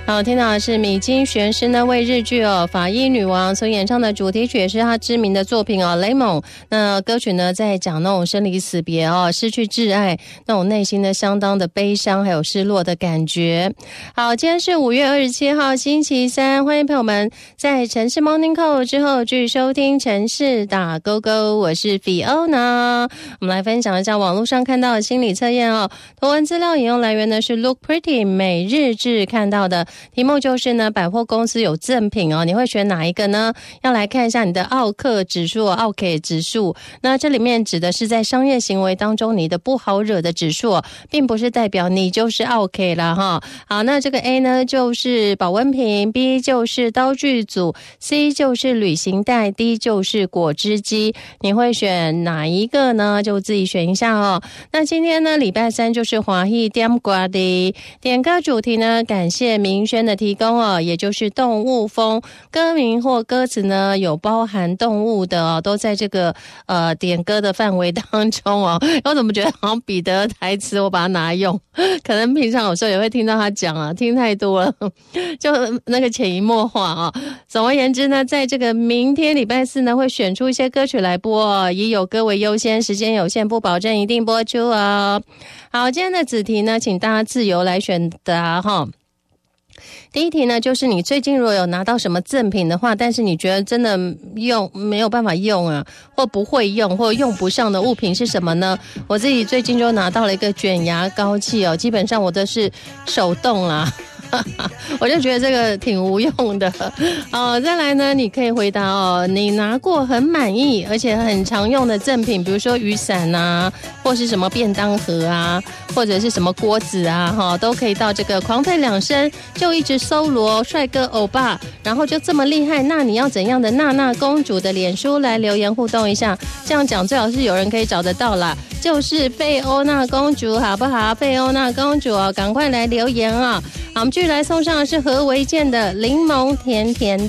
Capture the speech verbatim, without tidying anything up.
好，听到的是米津玄师呢为日剧哦《法医女王》所演唱的主题曲，也是她知名的作品哦《Lemon》。那歌曲呢在讲那种生离死别哦，失去挚爱那种内心呢相当的悲伤还有失落的感觉。好，今天是五月二十七号星期三，欢迎朋友们在城市 Morning Call 之后继续收听城市打勾勾，我是 Fiona。我们来分享一下网络上看到的心理测验哦，图文资料引用来源呢是 Look Pretty 每日志看到的。题目就是呢，百货公司有赠品哦，你会选哪一个呢？要来看一下你的奥克指数、奥 K 指数。那这里面指的是在商业行为当中你的不好惹的指数，并不是代表你就是奥 K 啦哈。好，那这个 A 呢就是保温瓶， B 就是刀具组， C 就是旅行袋， D 就是果汁机。你会选哪一个呢？就自己选一下哦。那今天呢，礼拜三就是华裔点歌的点歌主题呢，感谢明轩的提供哦，也就是动物风，歌名或歌词呢有包含动物的哦，都在这个呃点歌的范围当中哦。我怎么觉得好像彼得台词我把它拿用，可能平常有时候也会听到他讲啊，听太多了，就那个潜移默化啊、哦。总而言之呢，在这个明天礼拜四呢，会选出一些歌曲来播哦，以有歌为优先，时间有限，不保证一定播出哦。好，今天的子题呢，请大家自由来选答哈。第一题呢，就是你最近如果有拿到什么赠品的话，但是你觉得真的用没有办法用啊，或不会用或用不上的物品是什么呢？我自己最近就拿到了一个卷牙膏器哦，基本上我都是手动啦。我就觉得这个挺无用的哦。再来呢，你可以回答哦，你拿过很满意而且很常用的赠品，比如说雨伞啊，或是什么便当盒啊，或者是什么锅子啊，哈、哦，都可以到这个狂吠两声就一直搜罗帅哥欧巴，然后就这么厉害，那你要怎样的娜娜公主的脸书来留言互动一下？这样讲最好是有人可以找得到啦，就是费欧娜公主，好不好？费欧娜公主哦，赶快来留言啊、哦！好，我们继续来送上的是何维健的柠檬甜甜